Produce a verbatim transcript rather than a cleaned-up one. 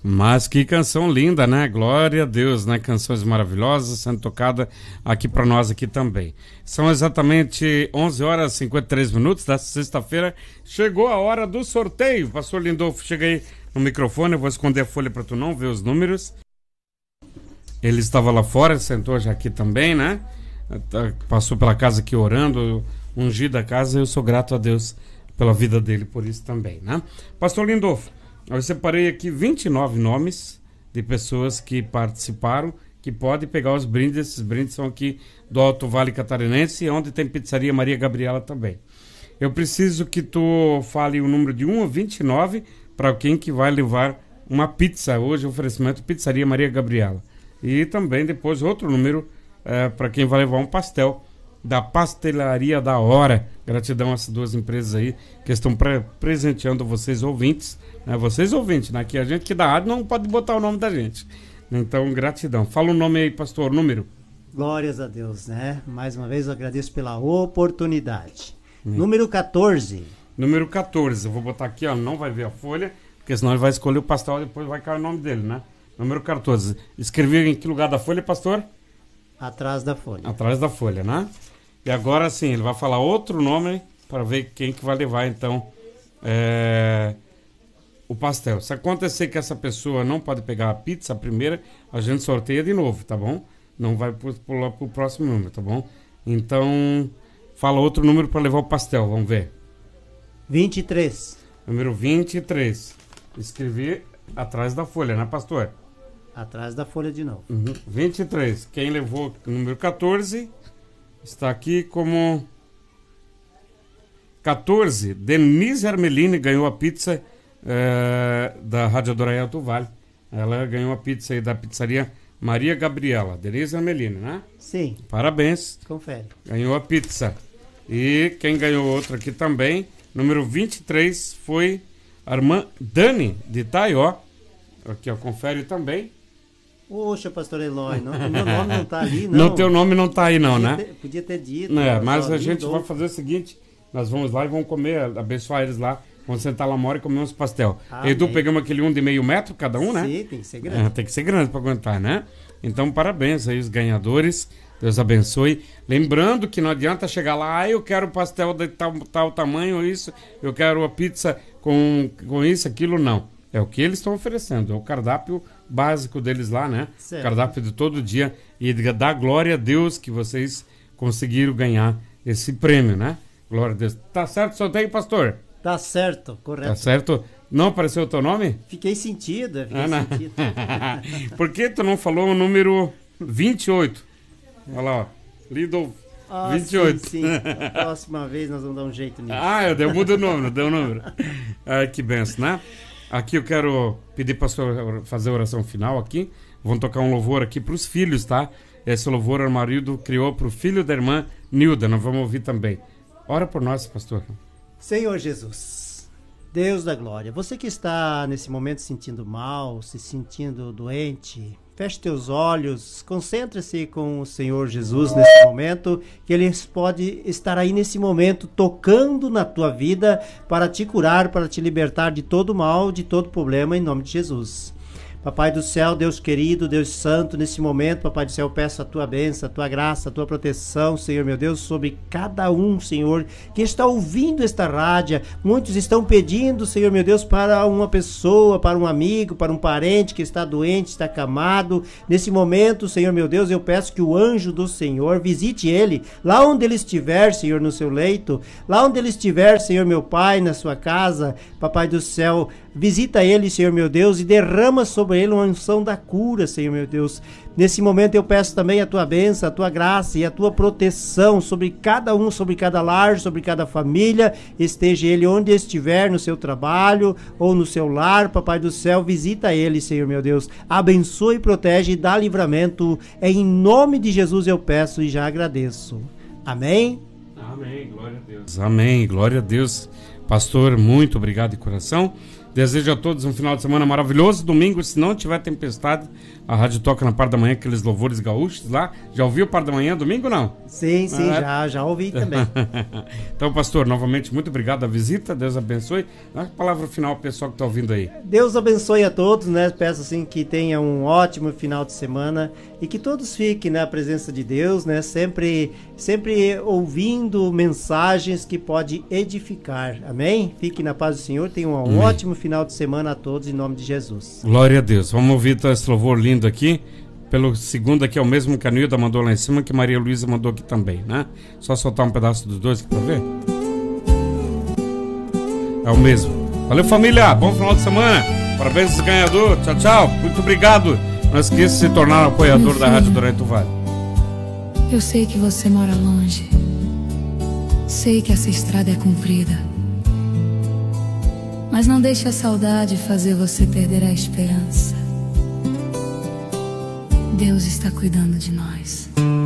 Mas que canção linda, né? Glória a Deus, né? Canções maravilhosas sendo tocada aqui para nós aqui também. São exatamente onze horas e cinquenta e três minutos da sexta-feira. Chegou a hora do sorteio. Pastor Lindolfo, chega aí no microfone. Eu vou esconder a folha para tu não ver os números. Ele estava lá fora, sentou já aqui também, né? Passou pela casa aqui orando, ungido a casa. Eu sou grato a Deus pela vida dele, por isso também, né? Pastor Lindolfo, eu separei aqui vinte e nove nomes de pessoas que participaram, que podem pegar os brindes. Esses brindes são aqui do Alto Vale Catarinense, onde tem pizzaria Maria Gabriela também. Eu preciso que tu fale o número de um a vinte e nove para quem que vai levar uma pizza. Hoje, oferecimento Pizzaria Maria Gabriela. E também depois outro número é, para quem vai levar um pastel da Pastelaria da Hora. Gratidão a essas duas empresas aí que estão pre presenteando vocês ouvintes, né? Vocês ouvintes, né? Que a gente que dá rádio não pode botar o nome da gente. Então, gratidão. Fala o nome aí, pastor, número. Glórias a Deus, né? Mais uma vez eu agradeço pela oportunidade. Hum. Número quatorze. Número quatorze. Eu vou botar aqui, ó, não vai ver a folha, porque senão ele vai escolher o pastel e depois vai cair o nome dele, né? Número quatorze. Escrevi em que lugar da folha, pastor? Atrás da folha. Atrás da folha, né? E agora sim, ele vai falar outro nome para ver quem que vai levar, então, é... o pastel. Se acontecer que essa pessoa não pode pegar a pizza, a primeira, a gente sorteia de novo, tá bom? Não vai pular pro próximo número, tá bom? Então, fala outro número para levar o pastel, vamos ver. vinte e três. Número vinte e três. Escrevi atrás da folha, né, pastor? Atrás da folha de novo. Uhum. vinte e três. Quem levou o número quatorze está aqui como quatorze. Denise Armelini ganhou a pizza é, da Radiadora Alto Vale. Ela ganhou a pizza aí da pizzaria Maria Gabriela. Denise Armelini, né? Sim. Parabéns. Confere. Ganhou a pizza. E quem ganhou outra aqui também, número vinte e três, foi a irmã Dani de Itaió. Aqui, ó, confere também. Poxa, pastor Eloy, não, o meu nome não tá ali, não. Não, teu nome não tá aí, não, podia né? Ter, podia ter dito. É, mas a gente Lindolfo. vai fazer o seguinte, nós vamos lá e vamos comer, abençoar eles lá, vamos sentar lá uma hora e comer uns pastel. Ah, Edu, bem. pegamos aquele um de meio metro cada um, né? Sim, tem que ser grande. É, tem que ser grande para aguentar, né? Então, parabéns aí os ganhadores, Deus abençoe. Lembrando que não adianta chegar lá, ah, eu quero pastel de tal, tal tamanho, isso, eu quero a pizza com, com isso, aquilo, não. É o que eles estão oferecendo, é o cardápio básico deles lá, né? Certo. Cardápio de todo dia. E dá glória a Deus que vocês conseguiram ganhar esse prêmio, né? Glória a Deus. Tá certo o sorteio, pastor? Tá certo, correto. Tá certo? Não apareceu o teu nome? Fiquei sentido, fiquei Ah, não. sentido. Por que tu não falou o número vinte e oito? Olha lá, ó. Lidl Ah, vinte e oito. Sim, sim. A próxima vez nós vamos dar um jeito nisso. Ah, eu, eu mudo o número, deu o número. Ah, que benção, né? Aqui eu quero pedir para o pastor fazer a oração final aqui. Vamos tocar um louvor aqui para os filhos, tá? Esse louvor o marido criou para o filho da irmã Nilda. Nós vamos ouvir também. Ora por nós, pastor. Senhor Jesus, Deus da glória, você que está nesse momento se sentindo mal, se sentindo doente, feche teus olhos, concentre-se com o Senhor Jesus nesse momento, que Ele pode estar aí nesse momento tocando na tua vida para te curar, para te libertar de todo mal, de todo problema, em nome de Jesus. Papai do céu, Deus querido, Deus santo, nesse momento, Papai do céu, eu peço a tua bênção, a tua graça, a tua proteção, Senhor meu Deus, sobre cada um, Senhor, que está ouvindo esta rádio. Muitos estão pedindo, Senhor meu Deus, para uma pessoa, para um amigo, para um parente que está doente, está acamado. Nesse momento, Senhor meu Deus, eu peço que o anjo do Senhor visite ele, lá onde ele estiver, Senhor, no seu leito, lá onde ele estiver, Senhor meu Pai, na sua casa, Papai do céu, visita ele, Senhor meu Deus, e derrama sobre ele uma unção da cura, Senhor meu Deus. Nesse momento eu peço também a tua bênção, a tua graça e a tua proteção sobre cada um, sobre cada lar, sobre cada família. Esteja ele onde estiver, no seu trabalho ou no seu lar, Papai do céu, visita ele, Senhor meu Deus. Abençoe, protege e dá livramento. Em nome de Jesus eu peço e já agradeço. Amém? Amém, glória a Deus. Amém, glória a Deus. Pastor, muito obrigado de coração. Desejo a todos um final de semana maravilhoso. Domingo, se não tiver tempestade, a rádio toca na parte da manhã aqueles louvores gaúchos lá. Já ouviu a parte da manhã, domingo não? Sim, sim, ah, já, já ouvi também. Então, pastor, novamente, muito obrigado a visita. Deus abençoe. A palavra final ao pessoal que está ouvindo aí. Deus abençoe a todos, né? Peço assim que tenha um ótimo final de semana e que todos fiquem na presença de Deus, né? Sempre, sempre ouvindo mensagens que pode edificar. Amém? Fique na paz do Senhor. Tenham um Amém. Ótimo final de semana a todos, em nome de Jesus. Glória a Deus. Vamos ouvir esse louvor lindo aqui. Pelo segundo aqui é o mesmo que a Nilda mandou lá em cima, que Maria Luísa mandou aqui também, né? Só soltar um pedaço dos dois aqui pra ver. É o mesmo. Valeu, família. Bom final de semana. Parabéns, ganhador. Tchau, tchau. Muito obrigado. Não esqueça de se tornar um apoiador da Rádio Durante o Vale. Eu sei que você mora longe. Sei que essa estrada é comprida. Mas não deixe a saudade fazer você perder a esperança. Deus está cuidando de nós.